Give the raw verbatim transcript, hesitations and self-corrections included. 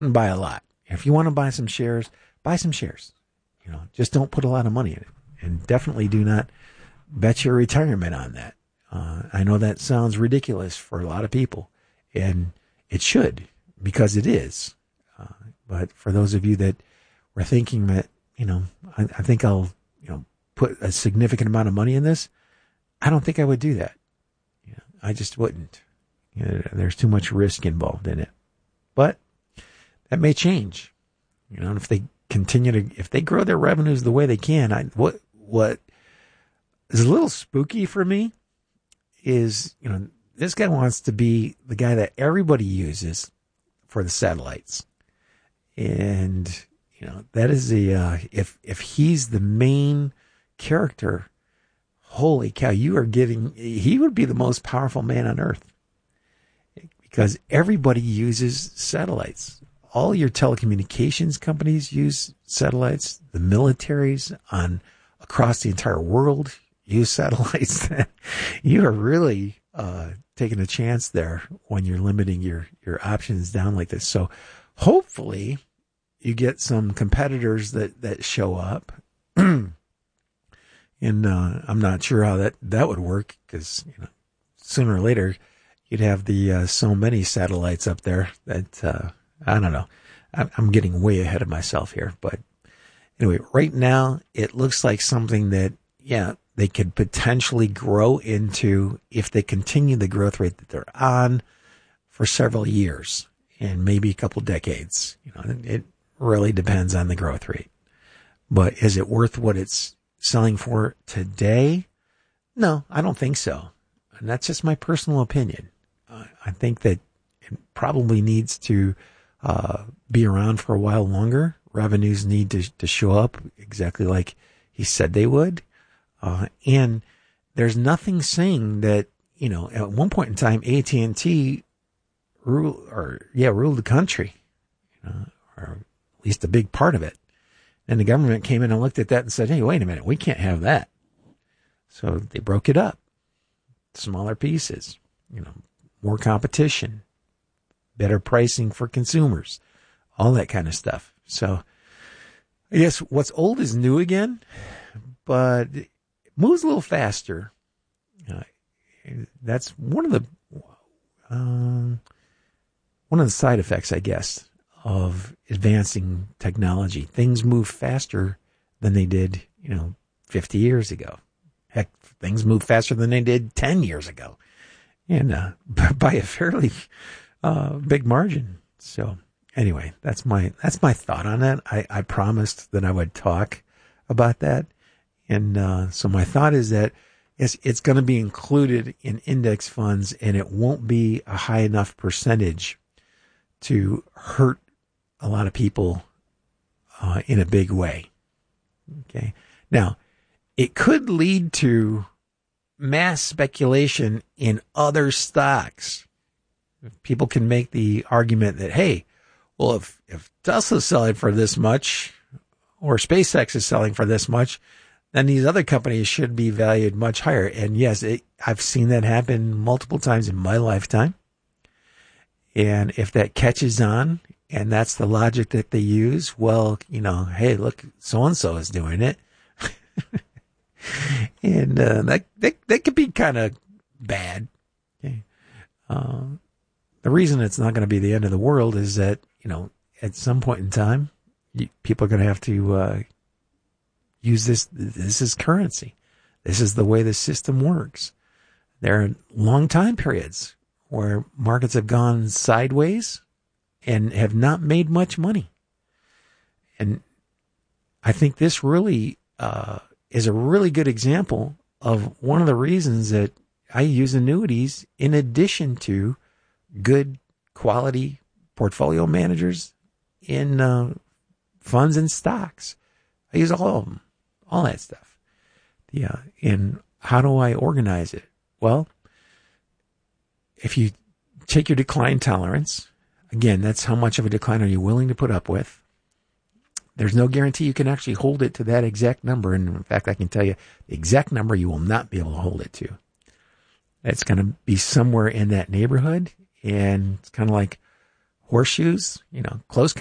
buy a lot. If you want to buy some shares, buy some shares. You know, just don't put a lot of money in it, and definitely do not bet your retirement on that. Uh, I know that sounds ridiculous for a lot of people, and it should, because it is. Uh, but for those of you that were thinking that, you know, I, I think I'll, you know, put a significant amount of money in this, I don't think I would do that. You know, I just wouldn't. You know, there's too much risk involved in it. But that may change. You know, if they continue to, if they grow their revenues the way they can, I, what, what is a little spooky for me is, you know, this guy wants to be the guy that everybody uses for the satellites. And, you know, that is the, uh, if, if he's the main character, holy cow, you are giving, he would be the most powerful man on earth, because everybody uses satellites. All your telecommunications companies use satellites. The militaries on across the entire world use satellites. You are really uh, taking a chance there when you're limiting your, your options down like this. So hopefully you get some competitors that, that show up. And uh, I'm not sure how that, that would work, because, you know, sooner or later you'd have the uh, so many satellites up there that uh, I don't know. I'm getting way ahead of myself here, but anyway, right now it looks like something that, yeah, they could potentially grow into if they continue the growth rate that they're on for several years and maybe a couple decades. You know, it really depends on the growth rate. But is it worth what it's selling for today? No, I don't think so. And that's just my personal opinion. Uh, I think that it probably needs to uh, be around for a while longer. Revenues need to, to show up exactly like he said they would. Uh, and there's nothing saying that, you know, at one point in time, A T and T rule or yeah, ruled the country, you know, or at least a big part of it. And the government came in and looked at that and said, hey, wait a minute, we can't have that. So they broke it up. Smaller pieces, you know, more competition, better pricing for consumers, all that kind of stuff. So I guess what's old is new again, but it moves a little faster. Uh, that's one of the um, one of the side effects, I guess, of advancing technology. Things move faster than they did, you know, fifty years ago. Heck, things move faster than they did ten years ago, and uh, by a fairly uh, big margin. So anyway, that's my that's my thought on that. I, I promised that I would talk about that, and uh, so my thought is that it's it's going to be included in index funds, and it won't be a high enough percentage to hurt a lot of people uh, in a big way. Okay, now it could lead to mass speculation in other stocks. People can make the argument that, hey, well, if, if Tesla's selling for this much or SpaceX is selling for this much, then these other companies should be valued much higher. And yes, it, I've seen that happen multiple times in my lifetime. And if that catches on and that's the logic that they use, well, you know, hey, look, so-and-so is doing it. And uh, that, that that could be kind of bad. Okay. Uh, the reason it's not going to be the end of the world is that, you know, at some point in time, you, people are going to have to uh, use this. This is currency. This is the way the system works. There are long time periods where markets have gone sideways and have not made much money. And I think this really uh, is a really good example of one of the reasons that I use annuities in addition to good quality portfolio managers in uh, funds and stocks. I use all of them, all that stuff. Yeah. And how do I organize it? Well, if you take your decline tolerance, again, that's how much of a decline are you willing to put up with? There's no guarantee you can actually hold it to that exact number. And in fact, I can tell you the exact number you will not be able to hold it to. It's going to be somewhere in that neighborhood. And it's kind of like, horseshoes, you know, close